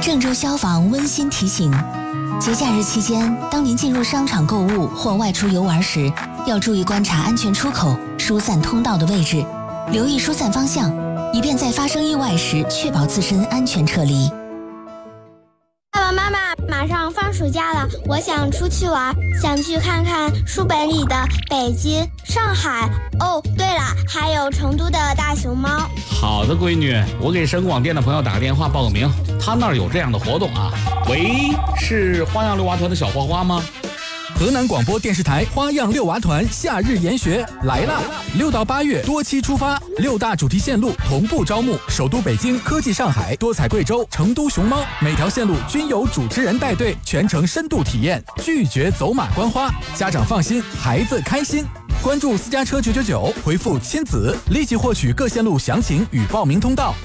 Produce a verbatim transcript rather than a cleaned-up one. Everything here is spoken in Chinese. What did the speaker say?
郑州消防温馨提醒：节假日期间，当您进入商场购物或外出游玩时，要注意观察安全出口、疏散通道的位置，留意疏散方向，以便在发生意外时确保自身安全撤离。 爸爸妈妈，马上放暑假了，我想出去玩，想去看看书本里的北京、上海。哦，对了，还有成都的大熊猫。 好的，闺女，我给省广电的朋友打个电话报个名，他那儿有这样的活动啊。喂，是花样溜娃团的小花花吗？ 河南广播电视台花样溜娃团夏日研学来啦！六到八月多期出发，六大主题线路同步招募，首都北京、科技上海、多彩贵州、成都熊猫，每条线路均有主持人带队，全程深度体验，拒绝走马观花，家长放心，孩子开心。关注私家车九九九，回复亲子，立即获取各线路详情与报名通道。